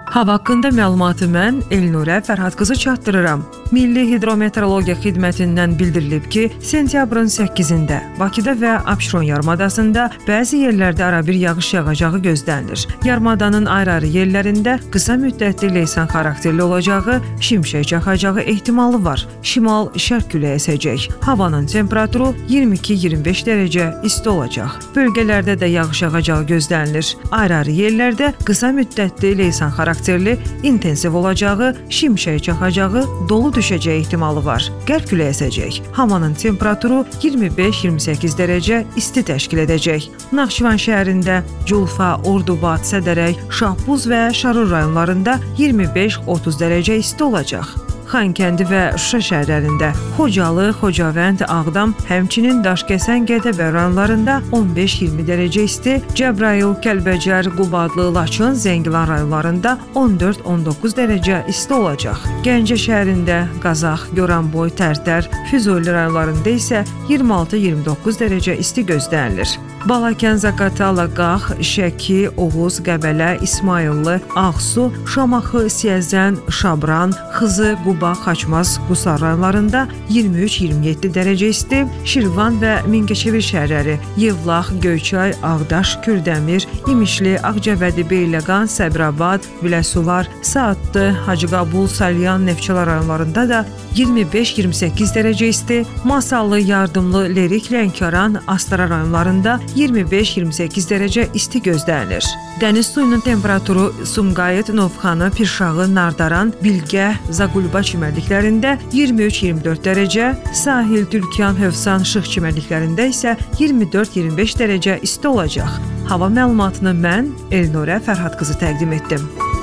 Hava haqqında məlumatı mən Elnurə Fərhad qızı çatdırıram. Milli Hidrometeorologiya Xidmətindən bildirilib ki, sentyabrın 8-də Bakıda və Abşeron yarımadasında bəzi yerlərdə arabir yağış yağacağı gözlənilir. Yarımadanın ayrı-ayrı yerlərində qısa müddətli leysan xarakterli olacağı, şimşək çaxacağı ehtimalı var. Şimal-şərq küləyi əsəcək. Havanın temperaturu 22-25 dərəcə isti olacaq. Bölgələrdə də yağış yağacağı gözlənilir. Ayrı-ayrı yerlərdə qısa müddətli leysan xarakterli, intensiv olacağı, şimşək çaxacağı, dolu düşəcəyi ehtimalı var. Qərb küləyi əsəcək. Havanın temperaturu 25-28 dərəcə isti təşkil edəcək. Naxçıvan şəhərində Culfa, Ordubad, Sədərək, Şahbuz və Şarur rayonlarında 25-30 dərəcə isti olacaq. Xankəndi və Şuşa şəhərlərində, Xocalı, Xocavənd, Ağdam, həmçinin Daşkəsən, Gədəbəy rayonlarında 15-20 dərəcə isti, Cəbrayıl, Kəlbəcər, Qubadlı, Laçın, Zəngilan rayonlarında 14-19 dərəcə isti olacaq. Gəncə şəhərində, Qazax, Goranboy, Tərtər, Füzuli rayonlarında isə 26-29 dərəcə isti gözlənilir. Balakən, Zaqatala, Qax, Şəki, Oğuz, Qəbələ, İsmayıllı, Ağsu, Şamaxı, Siyəzən, Şabran, Xızı, Quba, Xaçmaz, Qusar rayonlarında 23-27 dərəcə isti, Şirvan və Mingəçevir şəhərləri, Yevlax, Göyçay, Ağdaş, Kürdəmir, İmişli, Ağcabədi, Beyləqan, Səbrabad, Biləsuvar, Saatlı, Hacıqabul, Salyan, Neftçala rayonlarında da 25-28 dərəcə isti, Masallı, Yardımlı, Lerik, Lənkəran, Astara rayonlarında 25-28 dərəcə isti gözlənilir. Dəniz suyunun temperaturu Sumqayıt, Novxanı, Pirşağı, Nardaran, Bilgə, Zaqulba çimərliklərində 23-24 dərəcə, Sahil, Türkan, Hövsan, Şıx çimərliklərində isə 24-25 dərəcə isti olacaq. Hava məlumatını mən Elnurə Fərhad qızı təqdim etdim.